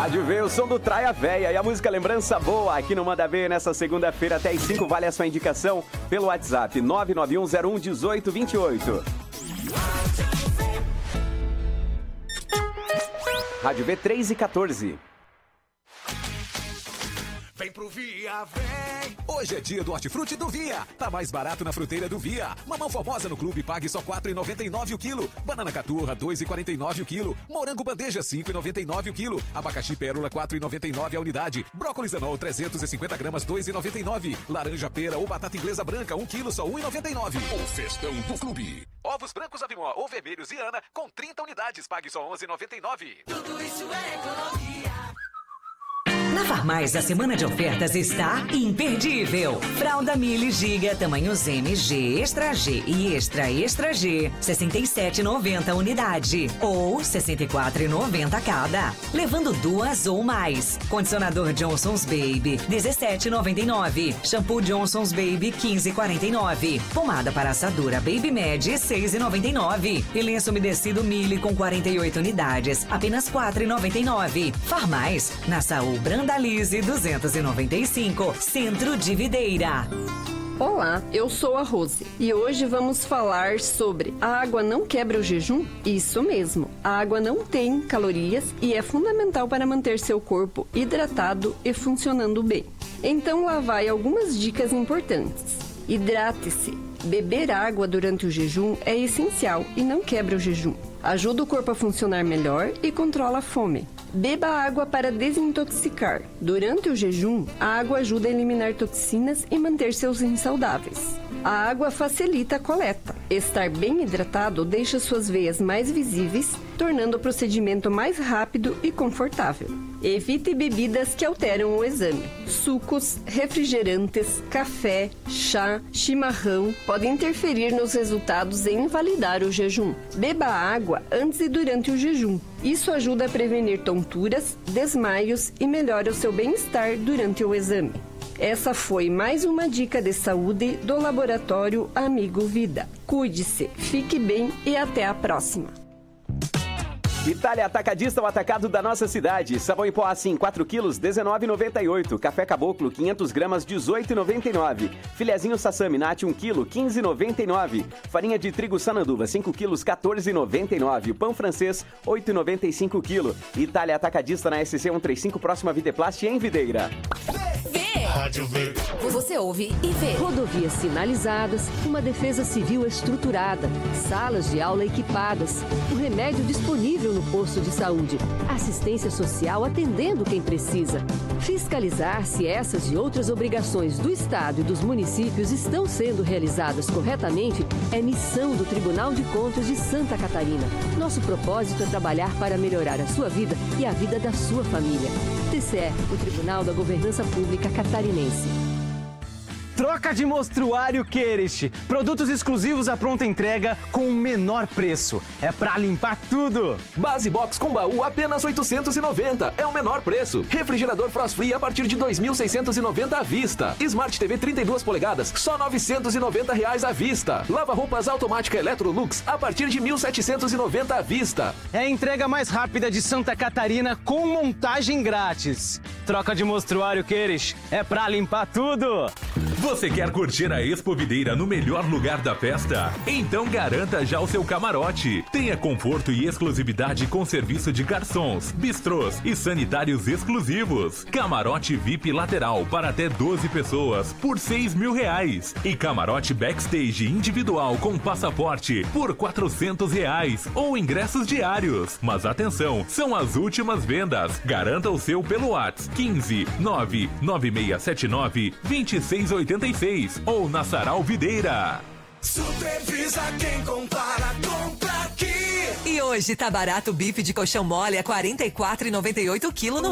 Rádio V, o som do Traia Véia e a música Lembrança Boa aqui no Manda Ver nessa segunda-feira até às 5. Vale a sua indicação pelo WhatsApp 991011828. Rádio V 3 e 14. Vem pro Via, vem! Hoje é dia do Hortifruti do Via. Tá mais barato na fruteira do Via. Mamão formosa no clube, pague só R$ 4,99 o quilo. Banana caturra, R$ 2,49 o quilo. Morango bandeja, R$ 5,99 o quilo. Abacaxi pérola, R$ 4,99 a unidade. Brócolis anol, 350 gramas, R$ 2,99. Laranja pera ou batata inglesa branca, 1 quilo, só R$ 1,99. O festão do clube. Ovos brancos Avimó ou vermelhos e Ana, com 30 unidades, pague só R$ 11,99. Tudo isso é economia. Na Farmais, a semana de ofertas está imperdível. Fralda Mili Giga, tamanhos MG, Extra G e Extra G, R$ 67,90 unidade ou R$ 64,90 cada. Levando 2 ou mais. Condicionador Johnson's Baby, R$ 17,99. Shampoo Johnson's Baby, R$ 15,49. Pomada para assadura Baby Med, R$ 6,99. E lenço umedecido Mili com 48 unidades, apenas R$ 4,99. Farmais, na Saúl Brandalize 295, Centro de Videira. Olá, eu sou a Rose e hoje vamos falar sobre a água não quebra o jejum? Isso mesmo, a água não tem calorias e é fundamental para manter seu corpo hidratado e funcionando bem. Então lá vai algumas dicas importantes. Hidrate-se. Beber água durante o jejum é essencial e não quebra o jejum. Ajuda o corpo a funcionar melhor e controla a fome. Beba água para desintoxicar. Durante o jejum, a água ajuda a eliminar toxinas e manter seus rins saudáveis. A água facilita a coleta. Estar bem hidratado deixa suas veias mais visíveis, tornando o procedimento mais rápido e confortável. Evite bebidas que alteram o exame. Sucos, refrigerantes, café, chá, chimarrão podem interferir nos resultados e invalidar o jejum. Beba água antes e durante o jejum. Isso ajuda a prevenir tonturas, desmaios e melhora o seu bem-estar durante o exame. Essa foi mais uma dica de saúde do Laboratório Amigo Vida. Cuide-se, fique bem e até a próxima. Itália Atacadista, o atacado da nossa cidade. Sabão em pó assim, 4 quilos, R$19,98. Café Caboclo, 500 gramas, R$18,99. Filezinho Sassami Nati, 1 quilo, R$15,99. Farinha de trigo Sananduva, 5 quilos, R$14,99. Pão francês, R$8,95 quilo. Itália Atacadista na SC 135, próxima Videplast em Videira. Rádio V. Você ouve e vê. Rodovias sinalizadas, uma defesa civil estruturada, salas de aula equipadas, o remédio disponível no posto de saúde, assistência social atendendo quem precisa. Fiscalizar se essas e outras obrigações do Estado e dos municípios estão sendo realizadas corretamente é missão do Tribunal de Contas de Santa Catarina. Nosso propósito é trabalhar para melhorar a sua vida e a vida da sua família. TCE, o Tribunal da Governança Pública Catarinense. Troca de mostruário Querich. Produtos exclusivos à pronta entrega com o menor preço. É pra limpar tudo. Base Box com baú apenas R$890. É o menor preço. Refrigerador Frost Free a partir de R$2.690 à vista. Smart TV 32 polegadas, só R$990 à vista. Lava-roupas automática Electrolux a partir de R$1.790 à vista. É a entrega mais rápida de Santa Catarina com montagem grátis. Troca de mostruário Querich. É pra limpar tudo. Você quer curtir a Expo Videira no melhor lugar da festa? Então garanta já o seu camarote. Tenha conforto e exclusividade com serviço de garçons, bistrôs e sanitários exclusivos. Camarote VIP lateral para até 12 pessoas por R$6.000. E camarote backstage individual com passaporte por R$400 ou ingressos diários. Mas atenção, são as últimas vendas. Garanta o seu pelo WhatsApp 15 99679 2686 ou na Sarau Videira. Supervisa quem compara, compra aqui. E hoje tá barato o bife de colchão mole a R$44,98 o quilo no